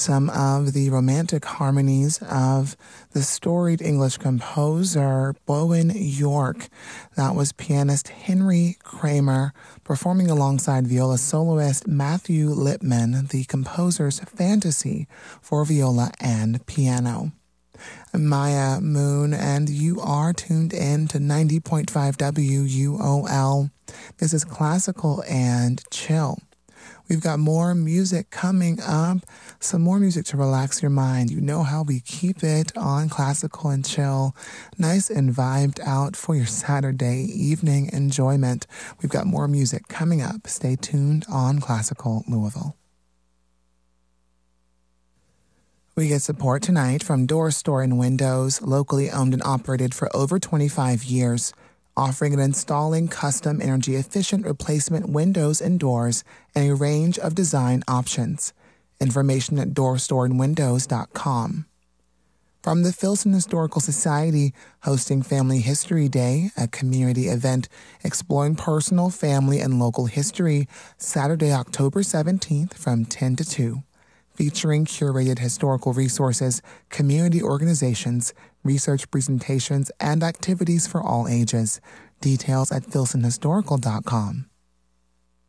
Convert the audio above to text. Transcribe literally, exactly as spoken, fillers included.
some of the romantic harmonies of the storied English composer Bowen York. That was pianist Henry Kramer performing alongside viola soloist Matthew Lipman, the composer's fantasy for viola and piano. Maya Moon, and you are tuned in to ninety point five W U O L. This is Classical and Chill. We've got more music coming up, some more music to relax your mind. You know how we keep it on Classical and Chill, nice and vibed out for your Saturday evening enjoyment. We've got more music coming up. Stay tuned on Classical Louisville. We get support tonight from Door Store and Windows, locally owned and operated for over twenty-five years, offering and installing custom energy-efficient replacement windows and doors and a range of design options. Information at door store and windows dot com. From the Filson Historical Society, hosting Family History Day, a community event exploring personal, family, and local history, Saturday, October seventeenth from ten to two. Featuring curated historical resources, community organizations, research presentations, and activities for all ages. Details at filson historical dot com.